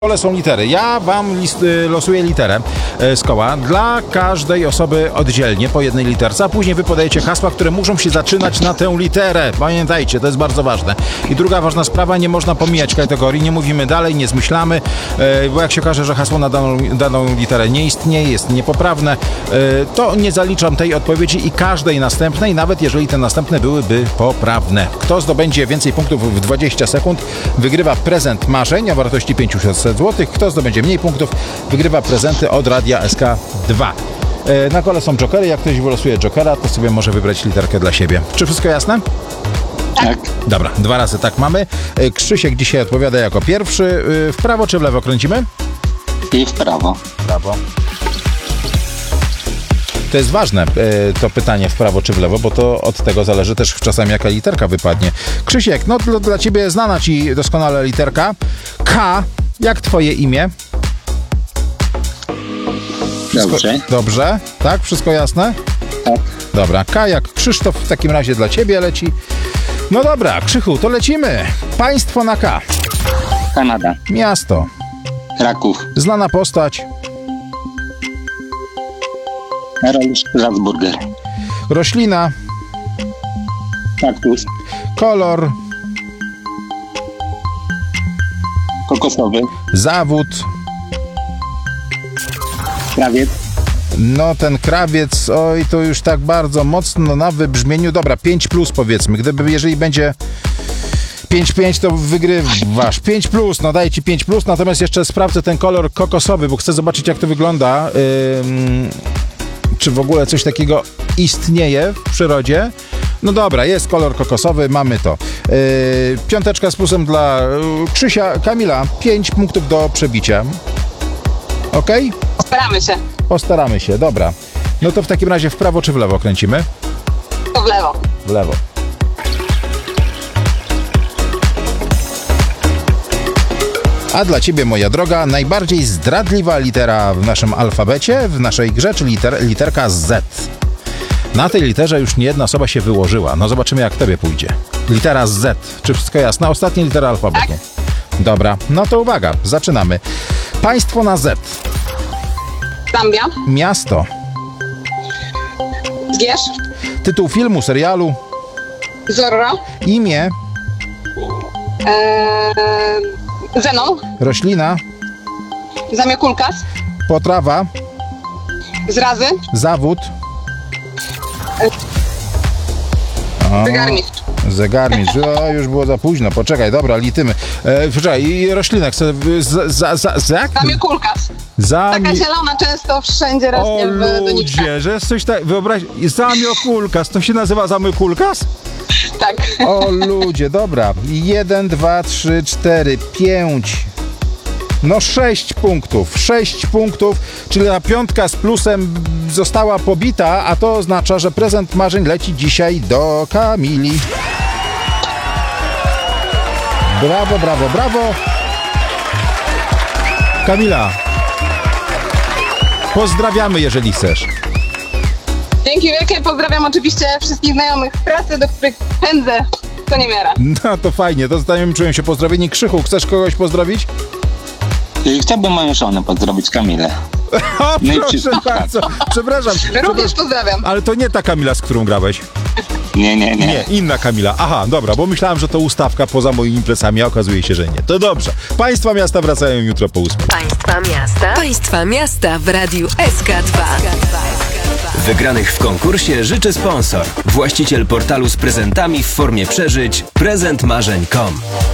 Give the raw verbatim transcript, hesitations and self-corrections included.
Kole są litery. Ja wam list, losuję literę z koła dla każdej osoby oddzielnie po jednej literce, a później wy podajecie hasła, które muszą się zaczynać na tę literę. Pamiętajcie, to jest bardzo ważne. I druga ważna sprawa, nie można pomijać kategorii, nie mówimy dalej, nie zmyślamy, bo jak się okaże, że hasło na daną, daną literę nie istnieje, jest niepoprawne, to nie zaliczam tej odpowiedzi i każdej następnej, nawet jeżeli te następne byłyby poprawne. Kto zdobędzie więcej punktów w dwadzieścia sekund, wygrywa prezent marzeń o wartości pięćset złotych. Kto zdobędzie mniej punktów, wygrywa prezenty od Radia S K dwa. Na kole są jokery. Jak ktoś wylosuje jokera, to sobie może wybrać literkę dla siebie. Czy wszystko jasne? Tak. Dobra, dwa razy tak mamy. Krzysiek dzisiaj odpowiada jako pierwszy. W prawo czy w lewo kręcimy? I w prawo. W prawo. To jest ważne, to pytanie w prawo czy w lewo, bo to od tego zależy też czasami jaka literka wypadnie. Krzysiek, no dla, dla ciebie znana ci doskonale literka K. Jak twoje imię? Dobrze. Dobrze, tak? Wszystko jasne? Tak. Dobra, K jak Krzysztof w takim razie dla ciebie leci. No dobra, Krzychu, to lecimy. Państwo na K. Kanada. Miasto. Kraków. Znana postać. Karol Schwarzburger. Roślina. Kaktus. Kolor. Kokosowy. Zawód. Krawiec. No ten krawiec, oj, to już tak bardzo mocno na wybrzmieniu. Dobra, pięć plus powiedzmy. Gdyby, jeżeli będzie pięć pięć, to wygrywasz. pięć plus, no daję ci pięć plus, natomiast jeszcze sprawdzę ten kolor kokosowy, bo chcę zobaczyć, jak to wygląda. Ym, czy w ogóle coś takiego istnieje w przyrodzie. No dobra, jest kolor kokosowy, mamy to. Yy, piąteczka z plusem dla yy, Krzysia. Kamila, pięć punktów do przebicia. Okej? Okay? Postaramy się. Postaramy się, dobra. No to w takim razie w prawo czy w lewo kręcimy? To w lewo. W lewo. A dla ciebie, moja droga, najbardziej zdradliwa litera w naszym alfabecie, w naszej grze, czyli liter, literka Z. Na tej literze już nie jedna osoba się wyłożyła. No zobaczymy, jak tobie pójdzie. Litera Z. Czy wszystko jasne? Ostatnia litera alfabetu. Tak. Dobra, no to uwaga, zaczynamy. Państwo na Z. Zambia. Miasto. Zgierz. Tytuł filmu, serialu. Zorro. Imię. Eee, Zenon. Roślina. Zamiokulkas. Potrawa. Zrazy. Zawód. O, Zegarmistrz. zegarmistrz. O, już było za późno. Poczekaj, dobra, litymy. E, poczekaj, i roślina chcę... Za, za, za, za, Zamiokulkas. za Taka zielona często wszędzie rośnie O w doniczkach. ludzie, że jest coś tak... Wyobraź... Zamiokulkas. To się nazywa zamiokulkas? Tak. O ludzie, dobra. Jeden, dwa, trzy, cztery, pięć... No sześć punktów, sześć punktów, czyli ta piątka z plusem została pobita, a to oznacza, że prezent marzeń leci dzisiaj do Kamili. Brawo, brawo, brawo. Kamila, pozdrawiamy, jeżeli chcesz. Dzięki wielkie. Pozdrawiam oczywiście wszystkich znajomych w pracy, do których pędzę co niemiara. No to fajnie, to znajomym czują się pozdrowieni. Krzychu, chcesz kogoś pozdrowić? I chciałbym moją żonę pozdrowić, Kamilę. O, No i proszę wszystko. bardzo, przepraszam. Również pozdrawiam. Ale to nie ta Kamila, z którą grałeś. Nie, nie, nie. Nie, inna Kamila. Aha, dobra, bo myślałem, że to ustawka poza moimi plecami, a okazuje się, że nie. To dobrze. Państwa miasta wracają jutro po ósmej. Państwa miasta. Państwa miasta w Radiu S K dwa. Wygranych w konkursie życzy sponsor. Właściciel portalu z prezentami w formie przeżyć prezent marzeń kropka com.